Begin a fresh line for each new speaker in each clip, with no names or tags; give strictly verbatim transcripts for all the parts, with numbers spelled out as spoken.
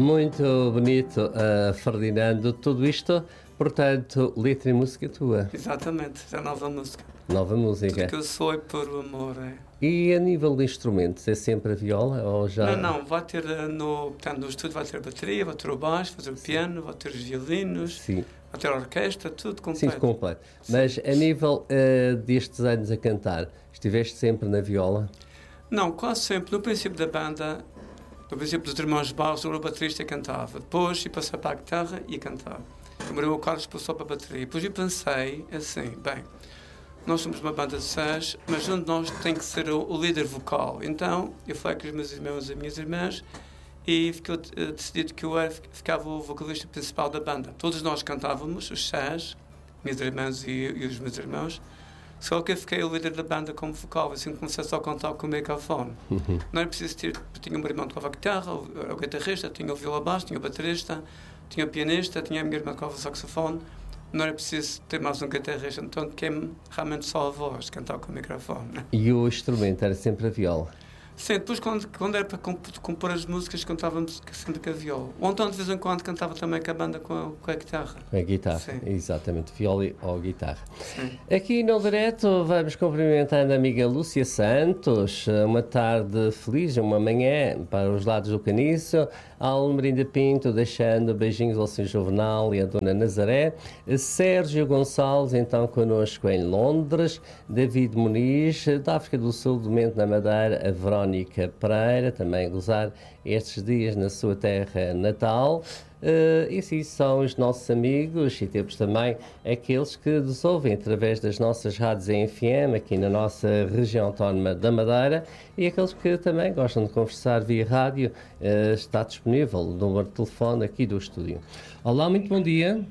Muito bonito, uh, Ferdinando. Tudo isto, portanto, letra e música tua.
Exatamente, é a nova música.
Nova música.
Tudo que eu sou é por o amor. É.
E a nível de instrumentos, é sempre a viola ou já...
Não, não, vai ter no, portanto, no estúdio vai ter a bateria, vai ter o baixo, vai ter o piano, vai ter os violinos,
Sim.
vai ter a orquestra, tudo completo.
Sim, completo. Mas a nível uh, destes anos a cantar, estiveste sempre na viola?
Não, quase sempre. No princípio da banda, no princípio dos Irmãos Barros, o baterista cantava. Depois, ia passar para a guitarra e cantava. O Carlos passou para a bateria. Depois eu pensei assim, bem, nós somos uma banda de seis, mas um de nós tem que ser o, o líder vocal. Então, eu falei com os meus irmãos e as minhas irmãs e ficou uh, decidido que eu era, ficava o vocalista principal da banda. Todos nós cantávamos, os seis, minhas irmãs e, e os meus irmãos, só que eu fiquei o líder da banda como vocal, assim comecei só a cantar com o microfone. Uhum. Não era preciso ter, tinha o meu irmão que tocava guitarra, o, o guitarrista, tinha o violão baixo, tinha o baterista, tinha o pianista, tinha a minha irmã que tocava o saxofone. Não era preciso ter mais um guitarrista, então fiquei realmente só a voz, cantar com o microfone.
E o instrumento era sempre a viola?
Sim, depois quando, quando era para compor as músicas, cantávamos sempre com a viola. Ou então de vez em quando cantava também com a banda com a, com a guitarra.
Com a guitarra,
sim.
Exatamente, viola ou guitarra.
Sim.
Aqui no direto vamos cumprimentar a amiga Lúcia Santos, uma tarde feliz, uma manhã para os lados do Caniço, a Almerinda Pinto deixando beijinhos ao seu Juvenal e à Dona Nazaré, Sérgio Gonçalves então connosco em Londres, David Muniz, da África do Sul, do Mento na Madeira, a Verónica Pereira, também a gozar estes dias na sua terra natal. Uh, e sim, são os nossos amigos e temos também aqueles que nos ouvem através das nossas rádios em F M aqui na nossa região autónoma da Madeira e aqueles que também gostam de conversar via rádio, uh, está disponível o número de telefone aqui do estúdio. Olá, muito bom dia.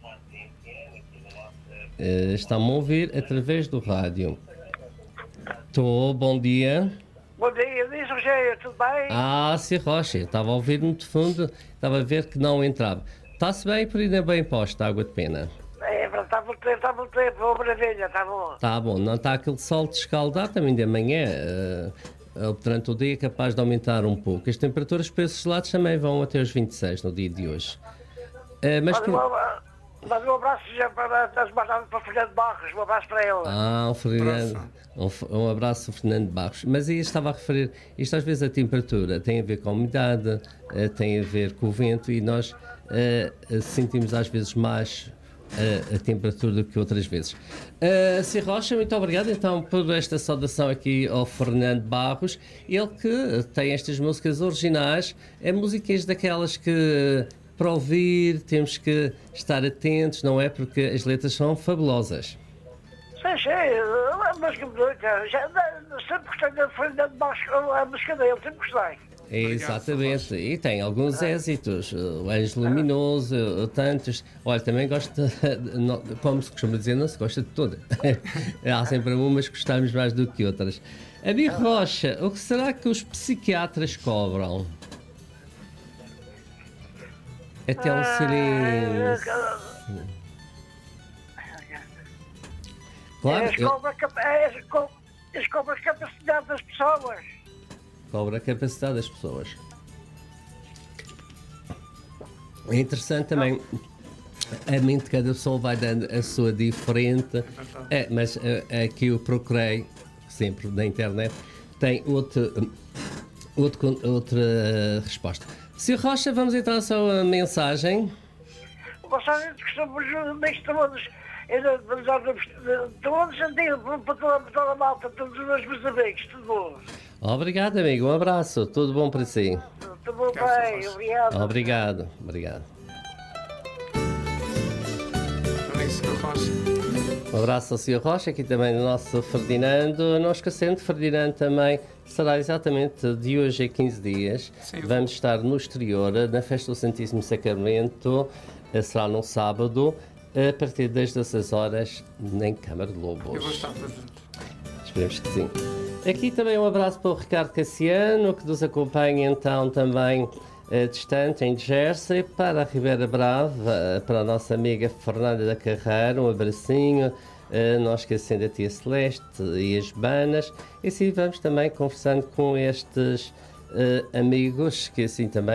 Uh, Está-me a ouvir através do rádio. Estou, bom dia.
Bom dia, diz Rogério, tudo bem?
Ah, sim, Rocha, eu estava a ouvir muito fundo, estava a ver que não entrava. Está-se bem por ainda bem posta, água de pena?
É, está muito tempo, está muito tempo, boa maravilha, está bom.
Está bom, não está aquele sol de escaldar também de amanhã, uh, uh, durante o dia é capaz de aumentar um pouco. As temperaturas para esses lados também vão até os vinte e seis no dia de hoje. Uh, mas
mas,
por...
mas um abraço já para, para, para Fernando Barros, um abraço para ele.
Ah, o Fernando, um, um abraço ao Fernando Barros. Mas aí estava a referir, isto às vezes a temperatura tem a ver com a umidade, uh, tem a ver com o vento e nós uh, sentimos às vezes mais uh, a temperatura do que outras vezes. Uh, Sr. Rocha, muito obrigado então por esta saudação aqui ao Fernando Barros, ele que tem estas músicas originais, é músicas daquelas que para ouvir temos que estar atentos, não é? Porque as letras são fabulosas.
Sim, sim, mas que música, já sempre gostei de Fernando Barros, a música dele, sempre gostei.
É, exatamente, e tem alguns êxitos, o Anjo Luminoso, tantos. Olha, também gosto, de, como se costuma dizer, não se gosta de todas. Há sempre umas que gostamos mais do que outras. Amigo Rocha, o que será que os psiquiatras cobram? Até um silêncio. Claro,
eles cobram a capacidade das pessoas.
Cobra a capacidade das pessoas. É interessante também, a mente de cada pessoa vai dando a sua diferente. É, mas aqui eu procurei, sempre na internet, tem outro, outro, outra resposta. senhor Rocha, vamos entrar na sua mensagem.
Gostava de que somos todos, todos sentidos para toda a malta, todos os meus amigos, tudo bom.
Obrigado, amigo, um abraço, tudo bom para si.
Tudo bom, bem, obrigado.
Obrigado, obrigado. Um abraço ao senhor Rocha, aqui também do nosso Ferdinando. Não esquecendo, Ferdinando também será exatamente de hoje a quinze dias. Sim, vamos estar no exterior, na Festa do Santíssimo Sacramento, será no sábado, a partir das dezasseis horas, em Câmara de Lobos.
Eu vou estar presente.
Esperemos que sim. Aqui também um abraço para o Ricardo Cassiano, que nos acompanha então também uh, distante, em Jersey, para a Ribeira Brava, uh, para a nossa amiga Fernanda da Carreira, um abracinho, uh, não esquecendo a tia Celeste e as Banas, e assim vamos também conversando com estes uh, amigos que assim também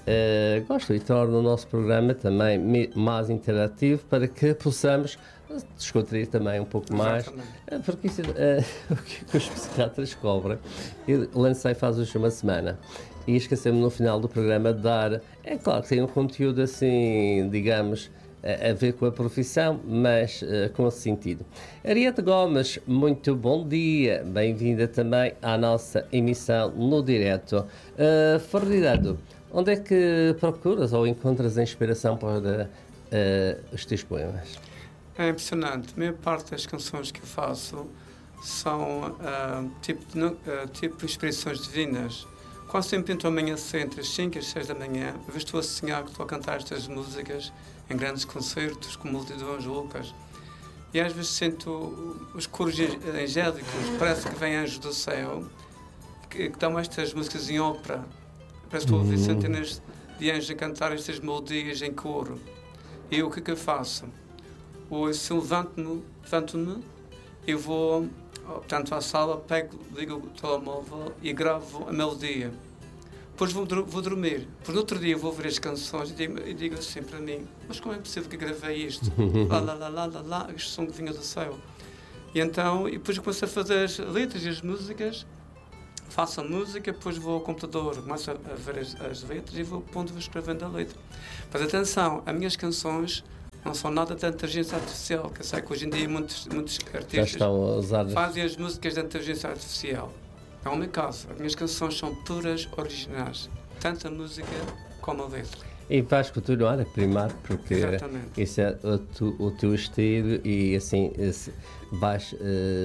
uh, gosto e torna o nosso programa também me- mais interativo para que possamos descontrair também um pouco mais, uh, porque isso, uh, o que os psiquiatras cobram. Eu lancei faz hoje uma semana e esquecemos no final do programa de dar, é claro que tem um conteúdo assim, digamos, a, a ver com a profissão, mas uh, com esse sentido. Ariete Gomes, muito bom dia, bem-vinda também à nossa emissão no direto. Uh, Ferdinando, onde é que procuras ou encontras a inspiração para uh, os teus poemas?
É impressionante. A maior parte das canções que eu faço são uh, tipo, de, uh, tipo inspirações divinas. Quase sempre entro amanhã cedo, entre as cinco e as seis da manhã, eu estou a sonhar que estou a cantar estas músicas em grandes concertos, com multidões loucas. E às vezes sinto os coros angélicos, parece que vêm anjos do céu, que, que dão estas músicas em ópera. Parece que estou a ouvir centenas de anjos a cantar estas melodias em coro. E o que é que eu faço? Ou se eu levanto-me, levanto-me, eu vou, portanto, à sala, pego, ligo o telemóvel e gravo a melodia. Depois vou, vou dormir. Depois no outro dia vou ouvir as canções e digo, e digo assim para mim, mas como é possível que eu gravei isto? Lá, lá, lá, lá, lá, lá, este som que vinha do céu. E então, e depois eu começo a fazer as letras e as músicas, faço a música, depois vou ao computador, começo a, a ver as, as letras e vou pondo, vou escrevendo a letra. Mas atenção, as minhas canções não são nada de inteligência artificial, que eu sei que hoje em dia muitos, muitos artistas
usar...
fazem as músicas de inteligência artificial. É o meu caso, as minhas canções são puras originais, tanto a música como a letra.
E vais continuar a primar, porque
Exatamente.
Isso é o, tu, o teu estilo e assim esse, vais uh,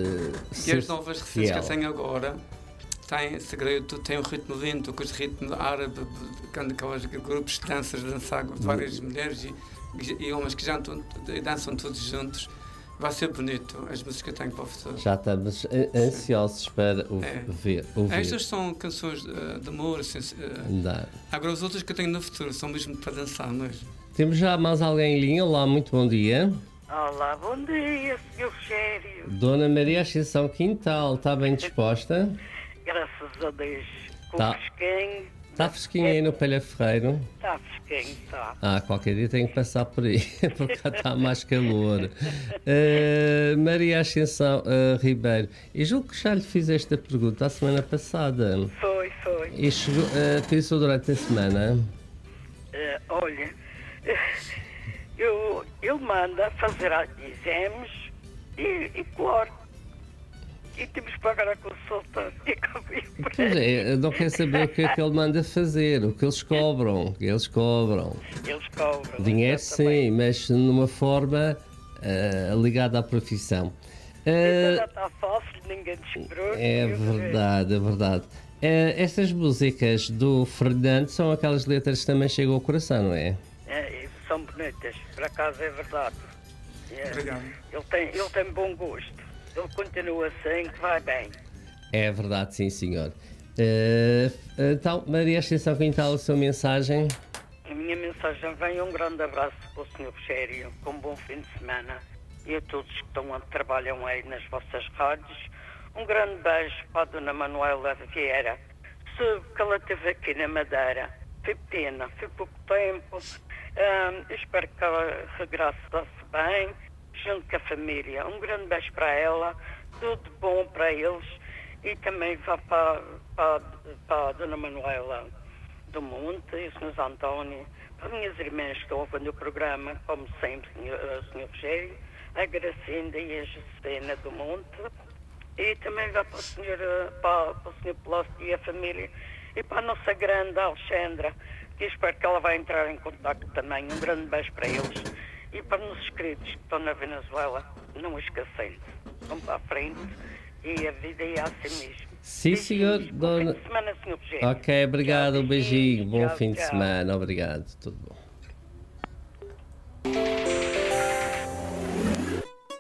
E as novas receitas que eu tenho agora têm segredo, têm um ritmo lindo, com os ritmos árabe, quando aqueles grupos de danças dançar várias mulheres e e homens que já dançam todos juntos. Vai ser bonito as músicas que eu tenho para o futuro.
Já estamos ansiosos Sim. para o é. ver, ouvir.
Estas são canções uh, de amor. Assim, uh, agora as outras que eu tenho no futuro são mesmo para dançar mesmo.
Temos já mais alguém em linha. Olá, muito bom dia.
Olá, bom dia, senhor Rogério.
Dona Maria Ascensão Quintal, está bem disposta?
Graças a Deus. Com
tá.
fresquinho.
Está fresquinho aí no Palha Ferreiro?
Está fresquinho, está.
Ah, qualquer dia tenho que passar por aí, porque já está mais calor. Uh, Maria Ascensão uh, Ribeiro, e julgo que já lhe fiz esta pergunta a semana passada.
Foi, foi.
E chegou, uh, pensou durante a semana?
Uh, olha, eu, eu mando fazer exames e, e claro, e temos que pagar a consulta.
Pois é, não quer saber o que é que ele manda fazer, o que eles cobram, eles cobram.
Eles cobram.
Dinheiro sim, mas numa forma uh, ligada à profissão.
Uh, já está fácil, ninguém descobriu.
É verdade, é verdade. Uh, estas músicas do Fernando são aquelas letras que também chegam ao coração, não é?
É, são bonitas, por acaso é verdade. É,
Obrigado.
Ele tem, ele tem bom gosto. Ele continua assim, que vai bem.
É verdade, sim, senhor. Uh, então, Maria Ascensão Quintal, a sua mensagem?
A minha mensagem vem um grande abraço para o senhor Rogério, com um bom fim de semana, e a todos que estão a trabalham aí nas vossas rádios. Um grande beijo para a dona Manuela Vieira. Soube que ela esteve aqui na Madeira. Foi pena, foi pouco tempo. Um, espero que ela regresse-se bem, junto com a família. Um grande beijo para ela, tudo bom para eles, e também vá para, para, para a dona Manuela do Monte e o senhor António, para as minhas irmãs que estão ouvindo o programa, como sempre, o senhor Rogério, a Gracinda e a Josefina do Monte, e também vá para o senhor, para, para o senhor Pelosi e a família, e para a nossa grande Alexandra, que espero que ela vai entrar em contato também. Um grande beijo para eles. E para os nossos queridos que estão na Venezuela, não esquecendo. Vamos para a frente e a vida é assim mesmo.
Sim, senhor.
Bom
Dona...
fim de semana, senhor Rogério.
Ok, obrigado.
Tchau,
um beijinho. Bom
tchau,
fim
tchau.
de semana. Obrigado. Tudo bom.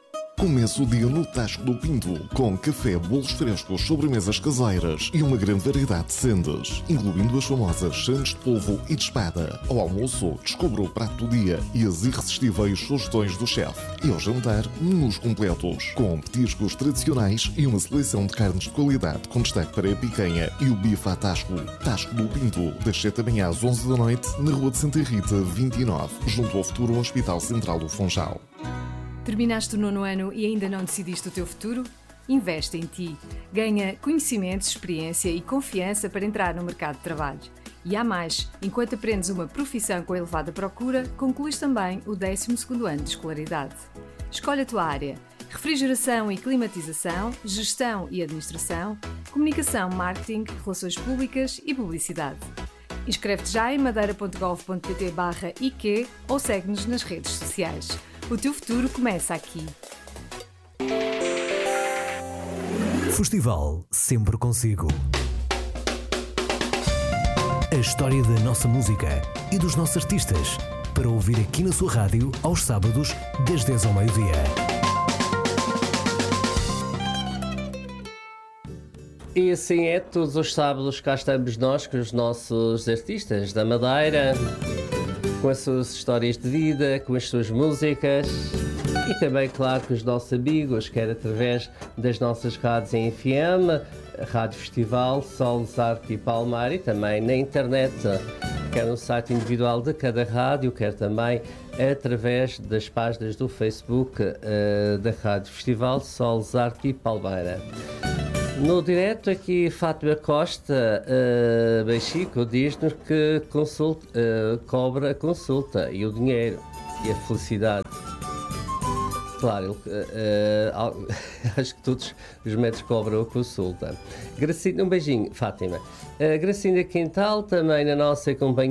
Comece o dia no Tasco do Pinto, com café, bolos frescos, sobremesas caseiras e uma grande variedade de sendas, incluindo as famosas sandes de polvo e de espada. Ao almoço, descubra o prato do dia e as irresistíveis sugestões do chefe. E ao jantar, menus completos, com petiscos tradicionais e uma seleção de carnes de qualidade, com destaque para a picanha e o bife à Tasco. Tasco do Pinto, das sete da manhã às onze da noite, na Rua de Santa Rita, vinte e nove, junto ao futuro Hospital Central do Funchal.
Terminaste o nono ano e ainda não decidiste o teu futuro? Investe em ti. Ganha conhecimentos, experiência e confiança para entrar no mercado de trabalho. E há mais, enquanto aprendes uma profissão com elevada procura, concluís também o décimo segundo ano de escolaridade. Escolhe a tua área: refrigeração e climatização, gestão e administração, comunicação, marketing, relações públicas e publicidade. Inscreve-te já em madeira ponto gov ponto pt barra I Q ou segue-nos nas redes sociais. O teu futuro começa aqui.
Festival sempre consigo. A história da nossa música e dos nossos artistas, para ouvir aqui na sua rádio aos sábados, das dez ao meio-dia.
E assim é, todos os sábados cá estamos nós com os nossos artistas da Madeira, com as suas histórias de vida, com as suas músicas e também, claro, com os nossos amigos, quer através das nossas rádios em F M, Rádio Festival, Sol, Zarco e Palmar, e também na internet, quer no site individual de cada rádio, quer também através das páginas do Facebook uh, da Rádio Festival, Sol, Zarco e Palmeira. No direto aqui, Fátima Costa, uh, bem Chico, diz-nos que consulta, uh, cobra a consulta e o dinheiro e a felicidade. Claro, ele, uh, uh, acho que todos os médicos cobram a consulta. Gracinda, um beijinho, Fátima. Uh, Gracinda Quintal, também na nossa companhia.